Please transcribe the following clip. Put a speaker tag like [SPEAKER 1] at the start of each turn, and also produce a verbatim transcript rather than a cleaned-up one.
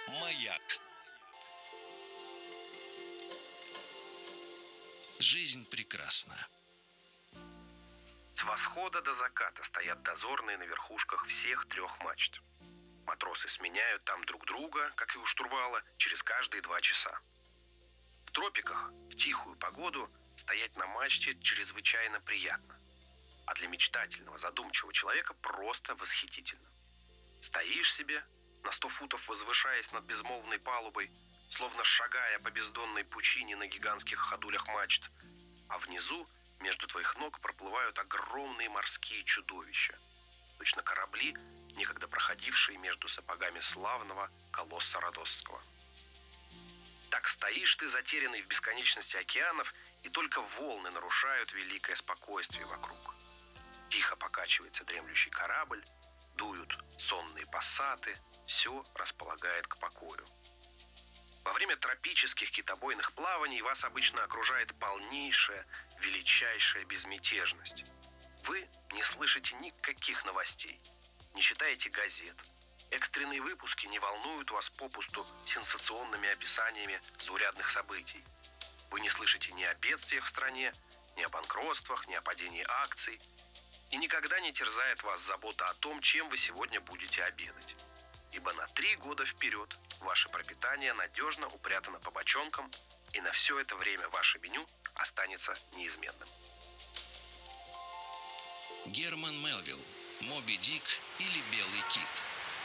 [SPEAKER 1] Маяк. Жизнь прекрасна.
[SPEAKER 2] С восхода до заката стоят дозорные на верхушках всех трех мачт. Матросы сменяют там друг друга, как и у штурвала, через каждые два часа. В тропиках в тихую погоду стоять на мачте чрезвычайно приятно. А для мечтательного, задумчивого человека просто восхитительно. Стоишь себе, на сто футов возвышаясь над безмолвной палубой, словно шагая по бездонной пучине на гигантских ходулях мачт, а внизу между твоих ног проплывают огромные морские чудовища, точно корабли, некогда проходившие между сапогами славного колосса Родосского. Так стоишь ты, затерянный в бесконечности океанов, и только волны нарушают великое спокойствие вокруг. Тихо покачивается дремлющий корабль, дуют сонные пассаты, все располагает к покою. Во время тропических китобойных плаваний вас обычно окружает полнейшая, величайшая безмятежность. Вы не слышите никаких новостей, не читаете газет. Экстренные выпуски не волнуют вас попусту сенсационными описаниями заурядных событий. Вы не слышите ни о бедствиях в стране, ни о банкротствах, ни о падении акций. И никогда не терзает вас забота о том, чем вы сегодня будете обедать. Ибо на три года вперед ваше пропитание надежно упрятано по бочонкам, и на все это время ваше меню останется неизменным.
[SPEAKER 1] Герман Мелвилл. Моби Дик или Белый кит.